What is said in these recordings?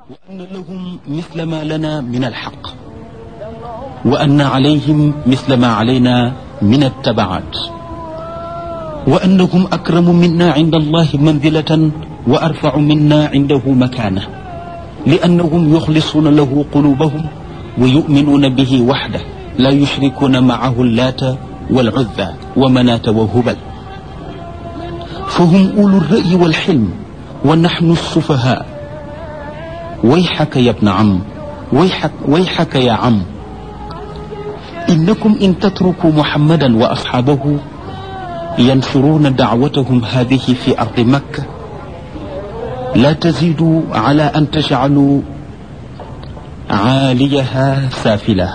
وأن لهم مثل ما لنا من الحق وأن عليهم مثل ما علينا من التبعات وأنهم أكرم منا عند الله منزلة وأرفع منا عنده مكانة لأنهم يخلصون له قلوبهم ويؤمنون به وحده لا يشركون معه اللات والعزى ومناة وهبل فهم أولو الرأي والحلم ونحن السفهاء ويحك يا ابن عم ويحك يا عم إنكم إن تتركوا محمدا وأصحابه ينشرون دعوتهم هذه في أرض مكة لا تزيدوا على أن تجعلوا عاليها سافلها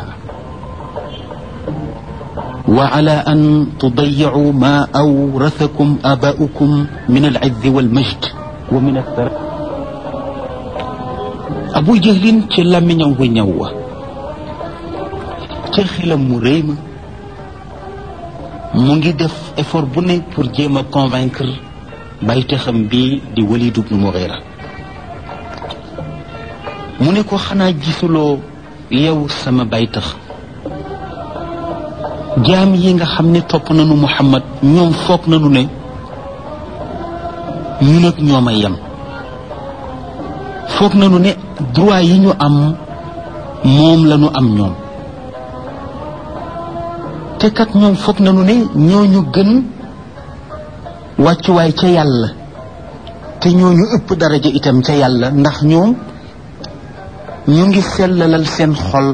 وعلى أن تضيعوا ما أورثكم آباؤكم من العز والمجد ومن الثراء Abu Jahlin ci làmmiñam wu ñaw wa ca xelam mu réy ma mu ngi def effort bu ne pour jéem a convaincre baytaxam bi di Walid ibn Mughira mu ne ko xanaa gisuloo yow sama baytax jaam yi nga xam ne topp nañu Muhammad ñoom foog nañu ne ñun ak ñoom a yem foog nañu ne droit yi ñu am moom la ñu am ñoom te kat ñoom foog nañu ne ñooñu gën wàccuwaay ca yàlla te ñooñu ëpp daraja itam ca yàlla ndax ñoom ñu ngi sellalal seen xol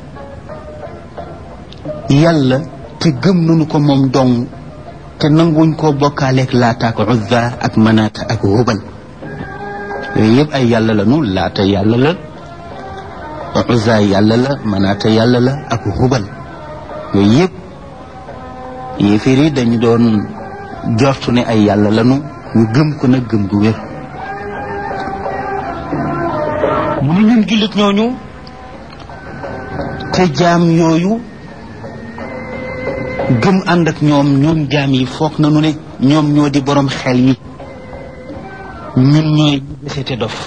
yàlla te gëm nañu ko moom dong te nanguñ koo bokkaaleeg Laata ak Uzza ak Manaata ak Hubal yooyu yëpp ay yàlla la nu Laata yàlla la Uzza yàlla la Manaata yàlla la ak Hubal yooyu yëpp yéefar yi dañu doon jortu ne ay yàlla la nu ñu gëm ko nag gëm gu wér mu ne ñun jullit ñooñu te jaam yooyu gëm ànd ak ñoom jaam yi foog nañu ne ñoom ñoo di borom xel yi ñun ñooy desete dof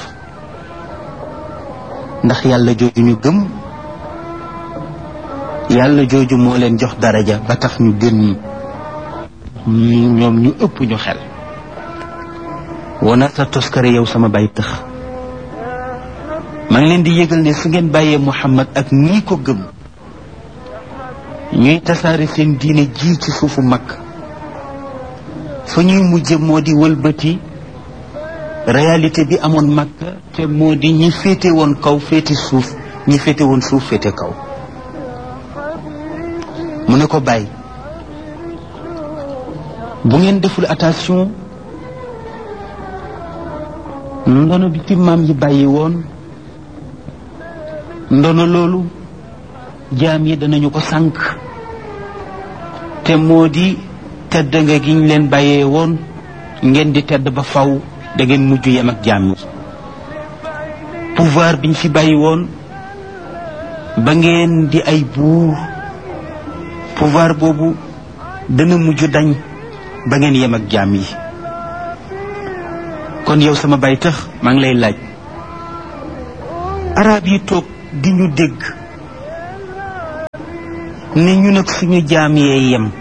ndax yàlla jooju ñu gëm yàlla jooju moo leen jox daraja ba tax ñu gën ñoom ñu ëpp ñu xel wona sa toskare yow sama bay tax maa ngi leen di yëgal ne su ngeen bàyyee Muhammad ak ñii ko gëm ñuy tasaare seen diine ji ci suufu mag fa ñuy mujje moo di wëlbati réalité bi amoon Makka te moo di ñi féete woon kaw féete suuf ñi féete woon suuf féete kaw mu ne ko bàyyi bu ngeen deful attention ndono bi fi maam yi bàyyi woon ndono loolu jaam yi danañu ko sànq te moo di tedd nga gi ñu leen bàyyee woon ngeen di tedd ba faw da ngeen mujj yem ak jaam yi pouvoir biñ fi bàyyi woon ba ngeen di ay buur pouvoir boobu dana mujj dañ ba ngeen yem ak jaam yi kon yow sama bay tax maa ngi lay laaj arab yi toog di ñu dégg ne ñu nag suñu jaam yee yem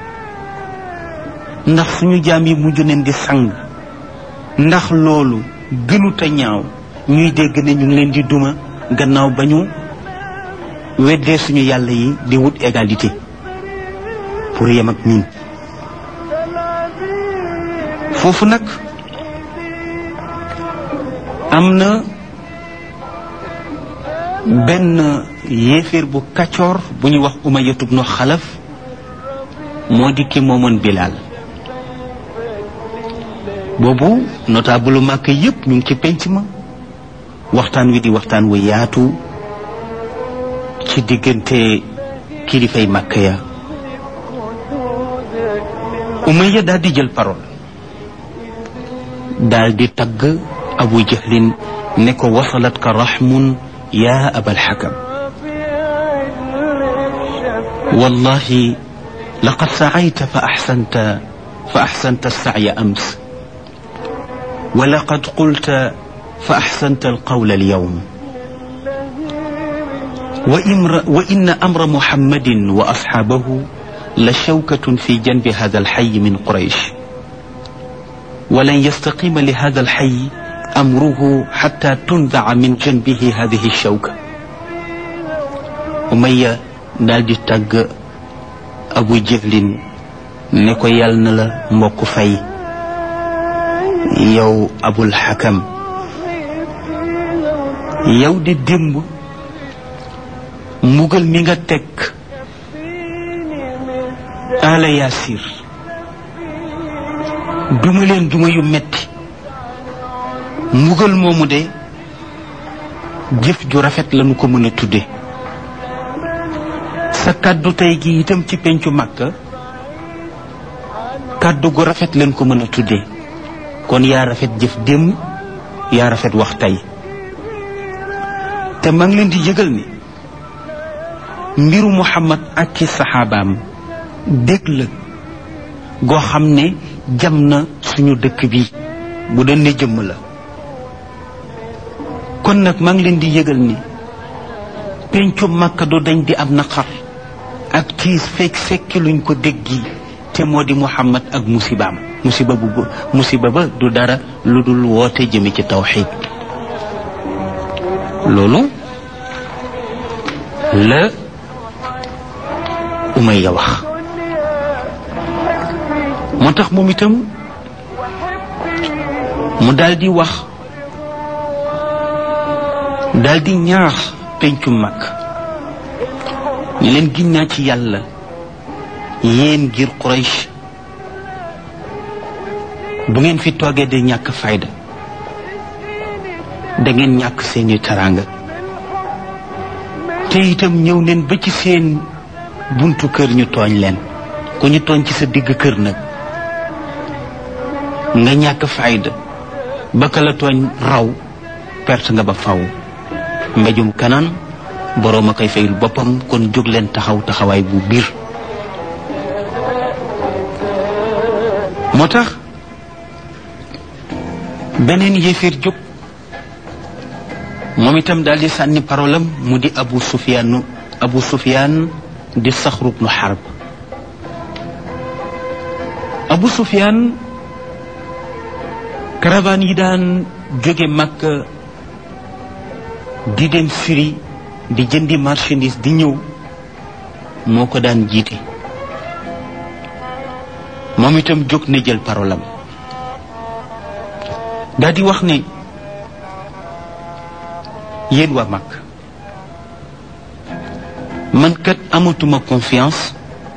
ndax suñu jaam yi mujj nañ di sang ndax loolu gënut a ñaaw ñuy dégg ne ñu ngi leen di duma gannaaw ba ñu weddee suñu yàlla yi di wut égalité pour yem ak ñun foofu nag am na benn yéeféer bu kaccoor bu ñuy wax Umayya ibnu Xalaf moo di ki moomoon Bilaal boobu notable Makka yépp ñu ngi ci penc ma waxtaan wi di waxtaan wu yaatu ci diggante kilifay Makka ya Umayya daal di jël parole daal di tagg Abu Jahlin ne ko wasalat ka rahmun ya abal hakam wallahi laqad sa'ayta fa ahsanta السعي أمس ولقد قلت fa axsanta alqawla alyawm wa inna amra muhammadin wa asxaabahu la shawkatun fi janbi hada alxay min quraysh walan yastaqima li hada alxay amruhu xata tundaca min janbihi hadihi alshawka. Umayya daal di tàgg Abu Jahlin ne ko yàll na la mbokk fay yow Abul Hakam, yow di démb mbugal mi nga teg ala Yaasir duma leen duma yu metti, mbugal moomu de jëf ju rafet lañu ko mën a tudde. sa kàddu tey gi itam ci pencu Makka kàddu gu rafet leen ko mën a tudde, kon yaa rafet jëf démb yaa rafet wax tey. te maa ngi leen di yëgal ni mbiru Muhammad ak ci saxaabaam dégg la goo xam ne jam na suñu dëkk bi bu doon ne jëmm la. kon nag maa ngi leen di yëgal ni pencu Makka du dañ di am naqar ak tiis fekki luñ ko déggi, te moo di Muhammad ak musibaam. musiba ba du dara lu dul woote jëme ci tawxiid. loolu la Umayya wax. moo tax moom itam mu daldi wax daldi ñaax pencu Makka ñu leen giñ naa ci yàlla yéen ngir Quraysh bu ngeen fi toogee de ñàkk fayda da ngeen ñàkk seeni teraanga, te itam ñëw neen ba ci seen buntu kër ñu tooñ leen. ku ñu tooñ ci sa digg kër nag nga ñàkk fayda ba ka la tooñ raw, perte nga ba faw. mbéjum kanaan boroom a koy fayul boppam, kon jóg leen taxaw taxawaay bu biir. moo tax beneen yéeféer jóg moom itam daal di sànni parolam mu di Abu Sufyaan di Saxr ibnu Harb. Abu Sufyaan caravane yi daan jóge Makka di dem Syrie di jëndi marchandise di ñëw moo ko daan jiite. moom itam jóg na jël parolam daal di wax ne yéen waa Makka, man kat amatuma confiance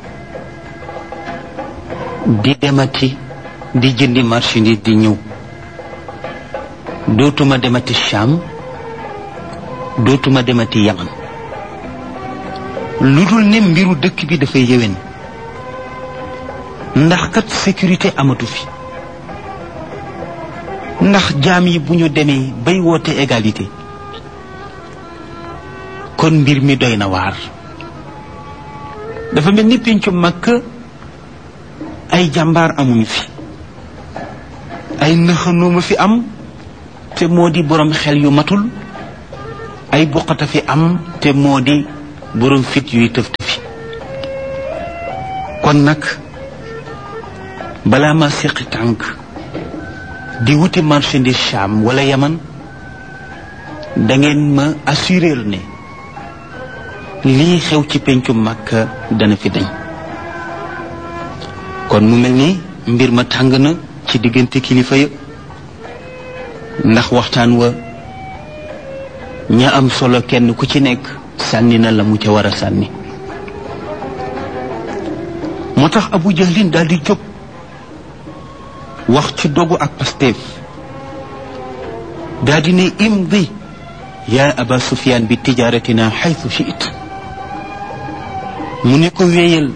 di demati di jëndi marchandise di ñëw. dootuma demati Sham, dootuma demati Yaman, lu dul ne mbiru dëkk bi dafay yéwén, ndax kat sécurité amatu fi. ndax jaam yi bu ñu demee bay woote égalité kon mbir mi doy na waar. dafa mel ni pencu Makka ay jàmbaar amuñu fi, ay nëxanooma fi am, te moo di borom xel yu matul, ay boqata fi am, te moo di borom fit yuy tëfte fi. kon nag balaa ma séqi tànk di wuti marchandise Sham wala Yaman, da ngeen ma assurer ne lii xew ci pencu Makka dana fi dañ. kon mu mel ni mbir ma tàng na ci diggante kilifa ya, ndax waxtaan wa ña am solo kenn ku ci nekk sànni na la mu ca war a sànni. moo tax Abu Jahlin daal di jóg wax ci dogu ak Pastef, daal di ne imdi yaa Aba Sufyaan bi tijaaratina xaytu shi'it. mu ne ko wéyal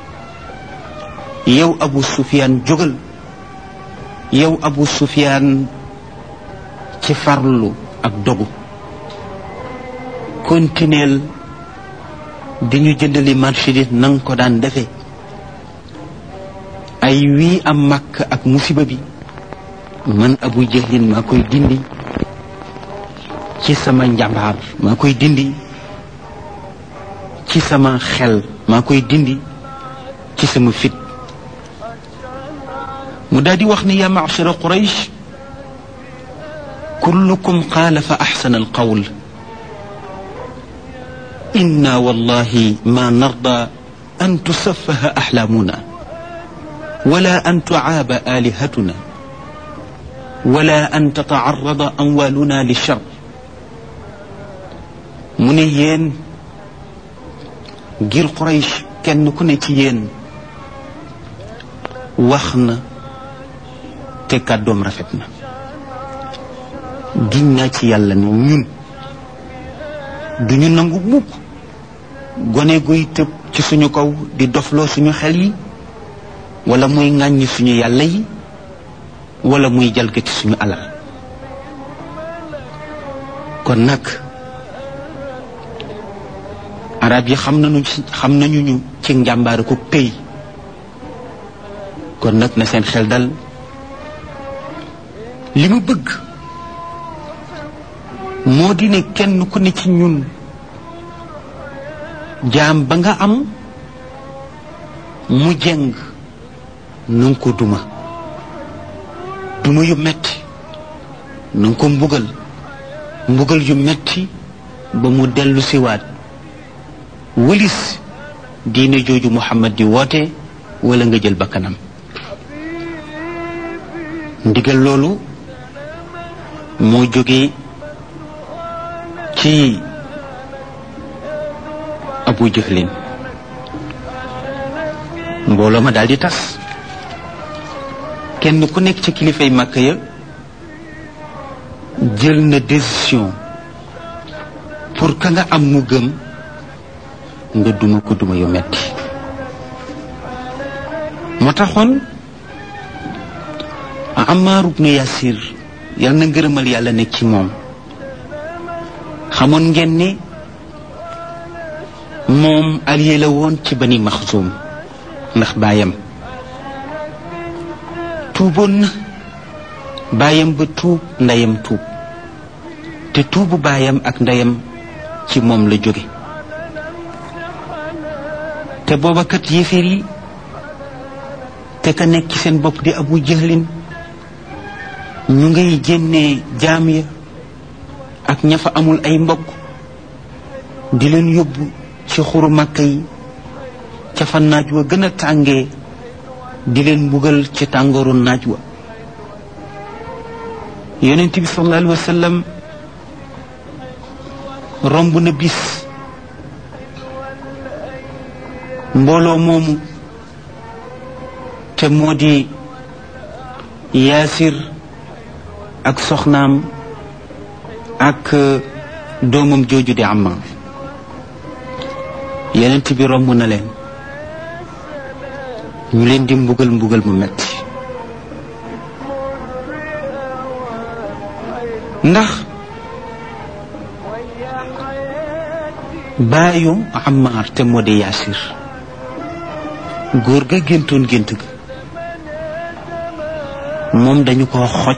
yow Abu Sufyaan, jógal yow Abu Sufyaan ci farlu ak dogu, continuel di ñu jëndali marchandise nang ko daan defe. ay wii am Makka ak musiba bi man Abu Jahlin maa koy dindi ci sama njàmbaar maa koy dindi ci sama xel maa koy dindi ci sama fit mu daal di wax ni yaa ma'shara Quraysh kullukum qaala fa axsana alqawl inna wallahi ma narda an tusaffaha axlaamuna wala an tucaaba aalihatuna wala an tatacarrada amwaaluna lichar mu ne yéen ngir Quraysh kenn ku ne ci yéen wax na te kàddoom rafet na giñ naa ci yàlla ne ñun duñu nangu mukk gone guy tëb ci suñu kaw di dofloo suñu xel yi wala muy ŋàññi suñu yàlla yi wala muy jalgati suñu alal kon nag arab yi xam nañu ñu ci njàmbaar ko tey kon nag na seen xel dal li mu bëgg moo di ne kenn ku ne ci ñun jaam ba nga am mu jeng na nga ko duma yu metti na nga ko mbugal yu metti ba mu dellu siwaat wëlis diine jooju Muhammad di woote wala nga jël bakkanam ndigal loolu moo jógee ci Abu Jahlin mbooloo ma daal di tas kenn ku nekk ci kilifay Makka ya jël na décision pour ka nga am mu gëm nga duma ko duma yu metti moo taxoon Ammar ibn Yasir yal na ngërëmal yàlla nekk ci moom xamoon ngeen ne moom allié la woon ci Bani Maxsum ndax baayam tuuboon na baayam ba tuub ndeyam tuub te tuubu baayam ak ndeyam ci moom la jóge te booba kat yéeféer yi te ka nekk ci seen bopp di Abu Jahlin ñu ngay jénnee jaam ya ak ña fa amul ay mbokk di leen yóbbu ci xuru Makka yi ca fa naaj wa gën a tàngee di leen mbugal ci tàngooru naaj wa yonent bi sallallahu alayhi wa sallam romb na bis mbooloo moomu te moo di Yaasir ak soxnaam ak doomam jooju di Ammar yonent bi romb na leen ñu leen di mbugal mu metti ndax baayu Ammar te moo di Yaasir góor ga géntoon gént ga moom dañu ko xoj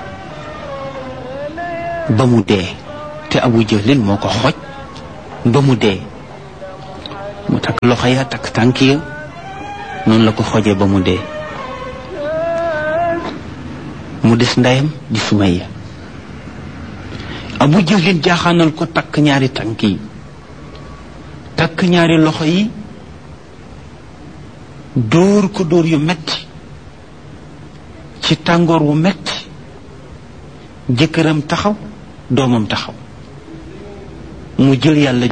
ba mu dee te Abu Jahlin moo ko xoj ba mu dee mu takk loxo ya takk tànk ya noonu la ko xojee ba mu dee mu des ndeyam di Sumayya Abu Jahlin jaaxaanal ko takk ñaari tànk yi takk ñaari loxo yi dóor ko dóor yu metti ci tàngoor wu metti jëkkëram taxaw doomam taxaw mu jël yàlla